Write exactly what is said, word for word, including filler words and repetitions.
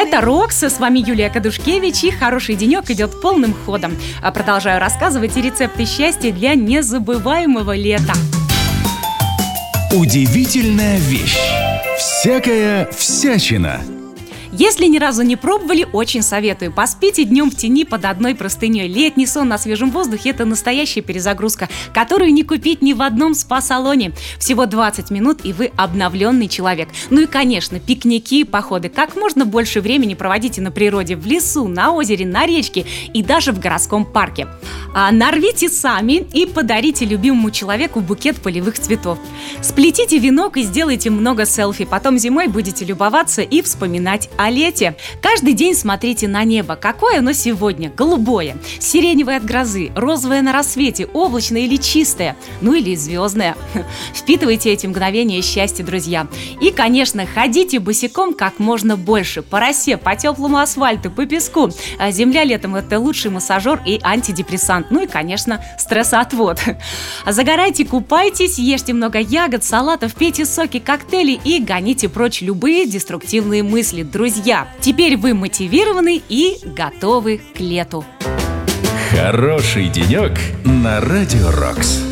Это Рокс, с вами Юлия Кадушкевич, и хороший денек идет полным ходом. Продолжаю рассказывать рецепты счастья для незабываемого лета. Удивительная вещь. Всякая всячина. Если ни разу не пробовали, очень советую. Поспите днем в тени под одной простыней. Летний сон на свежем воздухе – это настоящая перезагрузка, которую не купить ни в одном спа-салоне. Всего двадцать минут, и вы обновленный человек. Ну и, конечно, пикники и походы. Как можно больше времени проводите на природе, в лесу, на озере, на речке и даже в городском парке. А нарвите сами и подарите любимому человеку букет полевых цветов. Сплетите венок и сделайте много селфи. Потом зимой будете любоваться и вспоминать о лете. Каждый день смотрите на небо. Какое оно сегодня? Голубое, сиреневое от грозы, розовое на рассвете, облачное или чистое, ну или звездное. Впитывайте эти мгновения счастья, друзья. И, конечно, ходите босиком как можно больше. По росе, по теплому асфальту, по песку. Земля летом – это лучший массажер и антидепрессант. Ну и, конечно, стрессоотвод. Загорайте, купайтесь, ешьте много ягод, салатов, пейте соки, коктейли и гоните прочь любые деструктивные мысли. Друзья, теперь вы мотивированы и готовы к лету. Хороший денек на Радио Рокс.